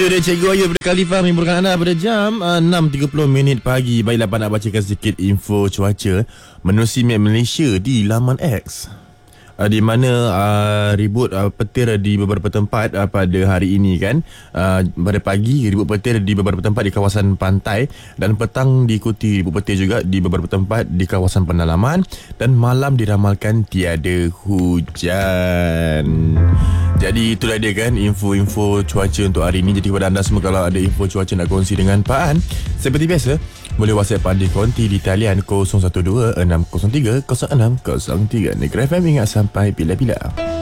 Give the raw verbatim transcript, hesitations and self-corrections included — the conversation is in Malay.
Dia Cikgu Ayu daripada Khalifah menghiburkan anda pada jam uh, enam tiga puluh minit pagi. Baiklah, Pak nak bacakan sedikit info cuaca menerusi map Malaysia di laman X. Uh, di mana uh, ribut uh, petir di beberapa tempat uh, pada hari ini kan. Uh, pada pagi ribut petir di beberapa tempat di kawasan pantai, dan petang diikuti ribut petir juga di beberapa tempat di kawasan pendalaman, dan malam diramalkan tiada hujan. Jadi itulah dia kan info-info cuaca untuk hari ini. Jadi kepada anda semua, kalau ada info cuaca nak kongsi dengan Pak An, seperti biasa boleh WhatsApp Pak An di konti di talian kosong satu dua enam kosong tiga kosong enam kosong tiga. Negeri F M, ingat sampai bila-bila.